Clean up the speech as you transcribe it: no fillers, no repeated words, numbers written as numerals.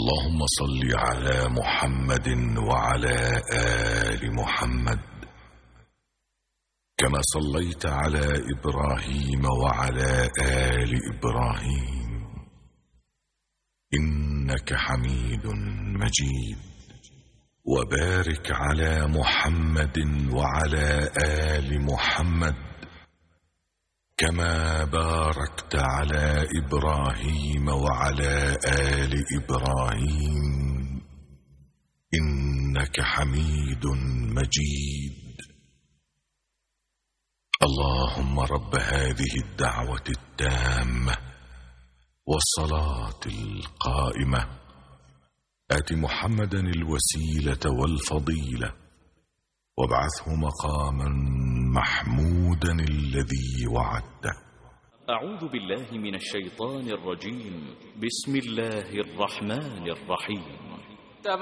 اللهم صل على محمد وعلى آل محمد كما صليت على إبراهيم وعلى آل إبراهيم إنك حميد مجيد. وبارك على محمد وعلى آل محمد كما باركت على إبراهيم وعلى آل إبراهيم إنك حميد مجيد. اللهم رب هذه الدعوة التامة والصلاة القائمة آت محمدا الوسيلة والفضيلة وابعثه مقاما محمودا الذي وعدته. أعوذ بالله من الشيطان الرجيم. بسم الله الرحمن الرحيم.